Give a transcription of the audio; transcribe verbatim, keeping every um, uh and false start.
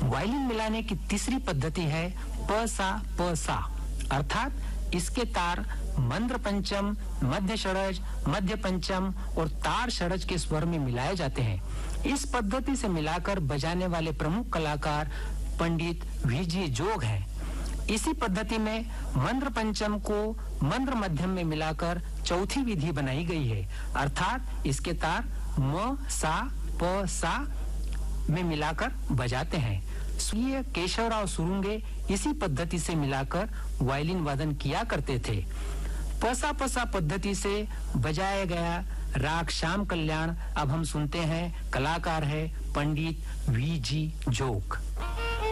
Violin मिलाने की तीसरी पद्धति है प सा प सा, अर्थात इसके तार मंद्र पंचम, मध्य षडज, मध्य पंचम और तार षडज के स्वर में मिलाए जाते हैं। इस पद्धति से मिलाकर बजाने वाले प्रमुख कलाकार पंडित वीजी जोग हैं। इसी पद्धति में मंद्र पंचम को मंद्र मध्यम में मिलाकर चौथी विधि बनाई गई है, अर्थात इसके तार म सा प सा में मिलाकर बजाते हैं। स्वीय केशवराव सुरुंगे इसी पद्धति से मिलाकर वायलिन वादन किया करते थे। पसा पसा पद्धति से बजाया गया राग श्याम कल्याण अब हम सुनते हैं। कलाकार है पंडित वी जी जोग।